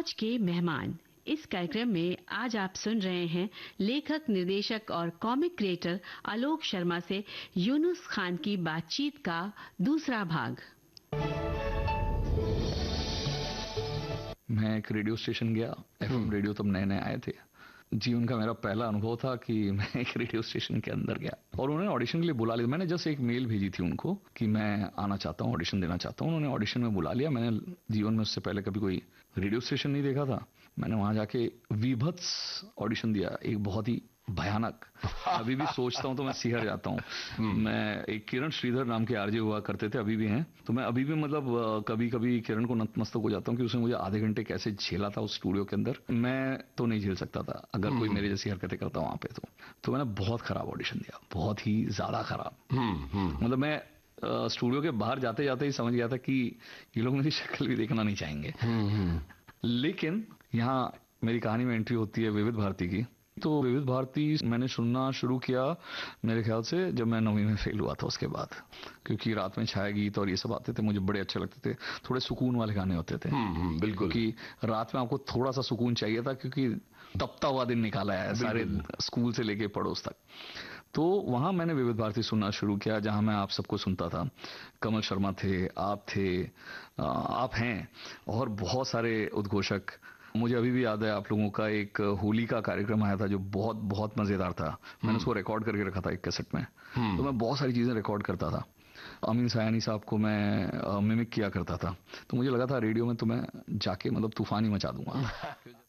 आज के मेहमान। इस कार्यक्रम में आज आप सुन रहे हैं लेखक, निर्देशक और कॉमिक क्रिएटर आलोक शर्मा से यूनुस खान की बातचीत का दूसरा भाग। मैं एक रेडियो स्टेशन गया। एफएम रेडियो तब नए नए आए थे। जीवन का मेरा पहला अनुभव था कि मैं एक रेडियो स्टेशन के अंदर गया और उन्होंने ऑडिशन के लिए बुला लिया। मैंने जस्ट एक मेल भेजी थी उनको कि मैं आना चाहता हूँ, ऑडिशन देना चाहता हूँ। उन्होंने ऑडिशन में बुला लिया। मैंने जीवन में उससे पहले कभी कोई रेडियो स्टेशन नहीं देखा था। मैंने वहां जाके वीभत्स ऑडिशन दिया, एक बहुत ही भयानक। अभी भी सोचता हूं तो मैं सिहर जाता हूं। मैं एक किरण श्रीधर नाम के आरजे हुआ करते थे, अभी भी हैं। तो मैं अभी भी मतलब कभी कभी किरण को नतमस्तक हो जाता हूं कि उसने मुझे आधे घंटे कैसे झेला था उस स्टूडियो के अंदर। मैं तो नहीं झेल सकता था अगर कोई मेरे जैसी हरकतें करता वहां पे। तो मैंने बहुत खराब ऑडिशन दिया, बहुत ही ज्यादा खराब। मतलब मैं स्टूडियो के बाहर जाते जाते ही समझ गया था कि ये लोग मेरी शक्ल भी देखना नहीं चाहेंगे। लेकिन यहाँ मेरी कहानी में एंट्री होती है विविध भारती की। तो विविध भारती मैंने सुनना शुरू किया मेरे ख्याल से जब मैं 9वीं में फेल हुआ था उसके बाद, क्योंकि रात में छाया गीत और ये सब आते थे, मुझे बड़े अच्छे लगते थे। थोड़े सुकून वाले गाने होते थे। बिल्कुल। क्योंकि रात में आपको थोड़ा सा सुकून चाहिए था, क्योंकि तपता हुआ दिन निकाला है सारे स्कूल से लेके पड़ोस तक। तो वहां मैंने विविध भारती सुनना शुरू किया, जहां मैं आप सबको सुनता था। कमल शर्मा थे, आप थे, आप हैं, और बहुत सारे उद्घोषक। मुझे अभी भी याद है आप लोगों का एक होली का कार्यक्रम आया था जो बहुत बहुत मजेदार था। मैंने उसको रिकॉर्ड करके रखा था एक कैसेट में। तो मैं बहुत सारी चीजें रिकॉर्ड करता था। अमीन सायानी साहब को मैं मिमिक किया करता था। तो मुझे लगा था रेडियो में तो मैं जाके मतलब तूफान ही मचा दूंगा।